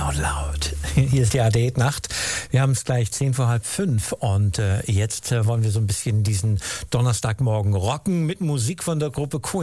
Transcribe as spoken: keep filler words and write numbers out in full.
out loud. Hier ist die A D Nacht. Wir haben es gleich zehn vor halb fünf und äh, jetzt äh, wollen wir so ein bisschen diesen Donnerstagmorgen rocken mit Musik von der Gruppe Queen.